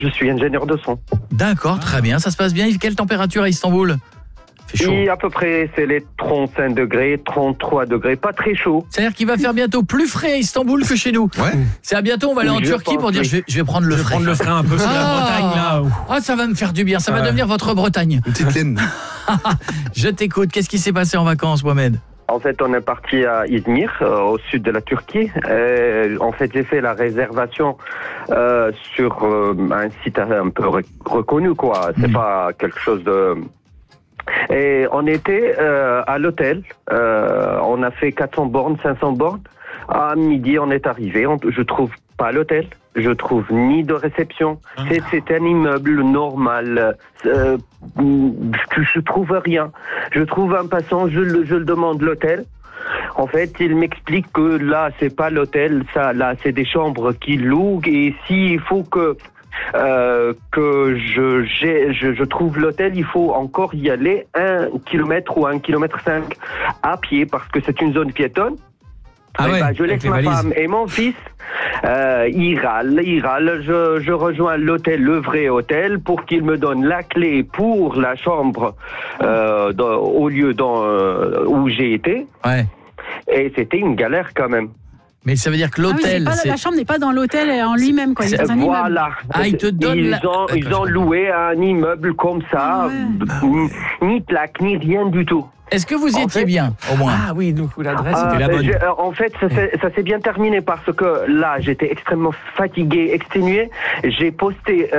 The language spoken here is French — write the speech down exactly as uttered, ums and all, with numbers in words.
Je suis ingénieur de son. D'accord, très bien, ça se passe bien. Quelle température à Istanbul ? Fait chaud. Et à peu près, c'est les trente-cinq degrés, trente-trois degrés, pas très chaud. C'est-à-dire qu'il va faire bientôt plus frais à Istanbul que chez nous. Ouais. C'est à bientôt, on va aller en Je Turquie pense, pour dire oui. je vais, je vais prendre le Je vais frais. prendre le frein un peu sur la Bretagne là. Ah, ça va me faire du bien, ça va Ouais. devenir votre Bretagne. Une petite laine. Je t'écoute, qu'est-ce qui s'est passé en vacances, Mohamed ? En fait, on est parti à Izmir, euh, au sud de la Turquie. Et, en fait, j'ai fait la réservation euh, sur euh, un site un peu re- reconnu, quoi. C'est Mm. pas quelque chose de... Et on était euh, à l'hôtel. Euh, on a fait quatre cents bornes, cinq cents bornes. À midi, on est arrivé. On, je trouve pas l'hôtel. Je trouve ni de réception. C'est, c'est un immeuble normal. Euh, je, je trouve rien. Je trouve un passant. Je, le- je le demande l'hôtel. En fait, il m'explique que là, c'est pas l'hôtel. Ça, là, c'est des chambres qu'il loue. Et s'il faut que euh, que je, j'ai, je je trouve l'hôtel, il faut encore y aller un kilomètre ou un kilomètre cinq à pied parce que c'est une zone piétonne. Ah Eh ouais, ben, je avec laisse les ma valises. femme et mon fils. Euh, il râle, il râle. Je, je rejoins l'hôtel, le vrai hôtel, pour qu'il me donne la clé pour la chambre euh, dans- au lieu dans, euh, où j'ai été. Ouais. Et c'était une galère quand même. Mais ça veut dire que Ah oui, c'est l'hôtel, pas- c'est... la chambre n'est pas dans l'hôtel en lui-même, quoi. Il est dans un immeuble. Voilà. Ah, ils te donnent ils la- ont, Attends, ils ont je- loué un immeuble comme ça, Ah ouais. ni plaque, ni rien du tout. Est-ce que vous y En étiez fait- bien, au moins ? Ah oui, donc l'adresse Ah, c'était la ben, bonne. j'ai- euh, en fait, ça s'est, ça s'est bien terminé parce que là, j'étais extrêmement fatigué, exténué. J'ai posté